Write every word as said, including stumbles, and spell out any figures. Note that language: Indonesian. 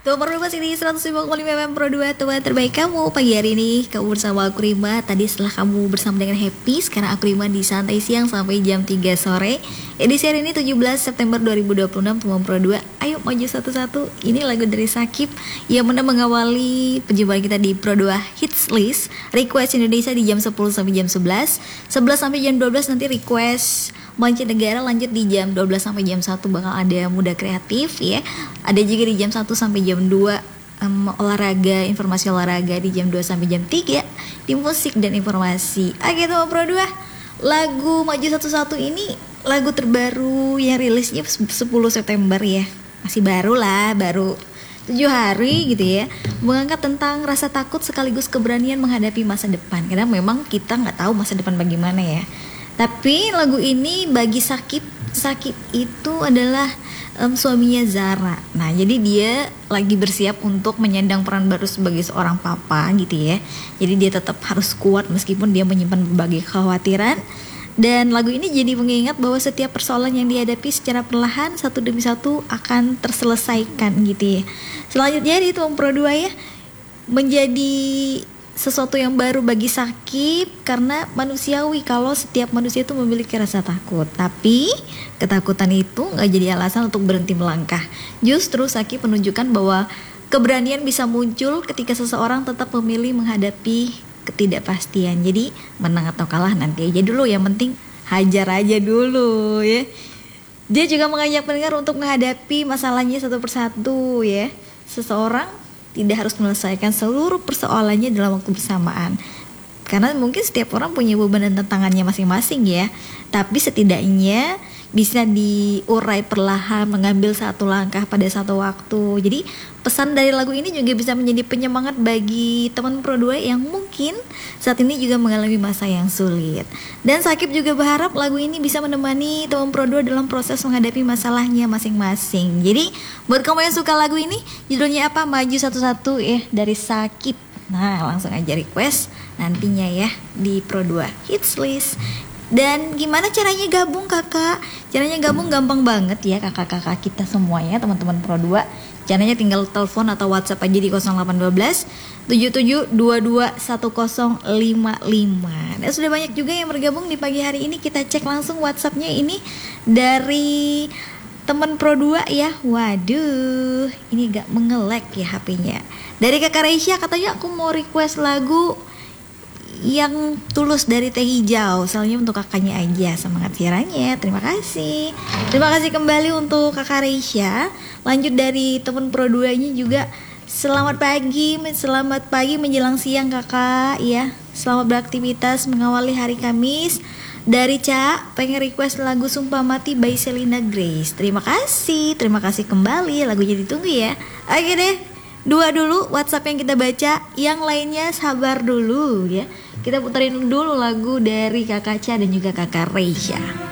Tuh berdua ini seratus lima puluh lima M Pro dua teman terbaik kamu. Pagi hari ini kamu bersama aku Rima. Tadi setelah kamu bersama dengan Happy, sekarang aku Rima di santai siang sampai jam tiga sore. Edisi hari ini tujuh belas September dua ribu dua puluh enam teman Pro dua. Ayo maju satu-satu. Ini lagu dari Sakib yang mana mengawali perjumpaan kita di Pro dua Hits List Request Indonesia di jam sepuluh sampai jam sebelas. sebelas sampai jam dua belas nanti request mancanegara, lanjut di jam dua belas sampai jam satu bakal ada muda kreatif ya. Ada juga di jam satu sampai jam dua um, olahraga, informasi olahraga di jam dua sampai jam tiga di musik dan informasi. Oke teman Pro dua, lagu Maju Satu-Satu ini lagu terbaru yang rilisnya sepuluh September ya. Masih baru lah, baru tujuh hari gitu ya. Mengangkat tentang rasa takut sekaligus keberanian menghadapi masa depan. Karena memang kita gak tahu masa depan bagaimana ya. Tapi lagu ini bagi Sakib, Sakib itu adalah um, suaminya Zara. Nah jadi dia lagi bersiap untuk menyandang peran baru sebagai seorang papa gitu ya. Jadi dia tetap harus kuat meskipun dia menyimpan berbagai kekhawatiran. Dan lagu ini jadi mengingat bahwa setiap persoalan yang dihadapi secara perlahan satu demi satu akan terselesaikan gitu ya. Selanjutnya di Tuang Pro dua ya, menjadi sesuatu yang baru bagi Sakib karena manusiawi kalau setiap manusia itu memiliki rasa takut. Tapi ketakutan itu gak jadi alasan untuk berhenti melangkah. Justru Sakib menunjukkan bahwa keberanian bisa muncul ketika seseorang tetap memilih menghadapi ketidakpastian. Jadi menang atau kalah nanti aja dulu, yang penting hajar aja dulu ya. Dia juga mengajak pendengar untuk menghadapi masalahnya satu persatu ya. Seseorang tidak harus menyelesaikan seluruh persoalannya dalam waktu bersamaan. Karena mungkin setiap orang punya beban dan tantangannya masing-masing ya. Tapi setidaknya bisa diurai perlahan, mengambil satu langkah pada satu waktu. Jadi pesan dari lagu ini juga bisa menjadi penyemangat bagi teman Pro dua yang mungkin saat ini juga mengalami masa yang sulit. Dan Sakib juga berharap lagu ini bisa menemani teman Pro dua dalam proses menghadapi masalahnya masing-masing. Jadi buat kamu yang suka lagu ini, judulnya apa? Maju Satu-Satu ya dari Sakib. Nah langsung aja request nantinya ya di Pro dua Hits List. Dan gimana caranya gabung kakak? Caranya gabung gampang banget ya kakak-kakak kita semuanya, teman-teman Pro dua. Caranya tinggal telepon atau WhatsApp aja di nol delapan satu dua tujuh tujuh dua dua satu nol lima lima. Dan sudah banyak juga yang bergabung di pagi hari ini. Kita cek langsung WhatsAppnya ini dari teman Pro dua ya. Waduh, ini gak mengelek ya H P-nya. Dari kakak Reisha katanya aku mau request lagu yang tulus dari Teh Hijau, soalnya untuk kakaknya aja. Semangat siarannya, terima kasih. Terima kasih kembali untuk kakak Reisha. Lanjut dari teman Pro dua nya juga, selamat pagi, selamat pagi menjelang siang kakak ya. Selamat beraktivitas mengawali hari Kamis. Dari Ca, pengen request lagu Sumpah Mati by Selena Grace. Terima kasih, terima kasih kembali. Lagunya ditunggu ya. Oke deh, dua dulu WhatsApp yang kita baca, yang lainnya sabar dulu ya. Kita puterin dulu lagu dari kakak Ca dan juga kakak Reisha.